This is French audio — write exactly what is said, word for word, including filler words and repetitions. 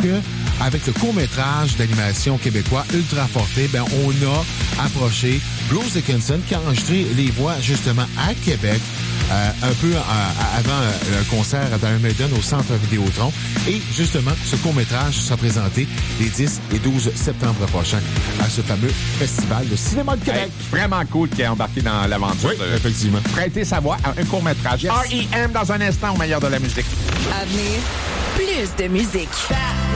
que avec le court-métrage d'animation québécois Ultra Forte, ben, on a approché Bruce Dickinson qui a enregistré les voix justement à Québec. Euh, un peu euh, avant euh, un concert à Iron Maiden au Centre Vidéotron. Et justement, ce court-métrage sera présenté les dix et douze septembre prochains à ce fameux Festival de cinéma de Québec. Hey, vraiment cool qu'il ait embarqué dans l'aventure. Oui, de effectivement. Prêter sa voix à un court-métrage. Yes. R E M dans un instant au meilleur de la musique. À venir, plus de musique.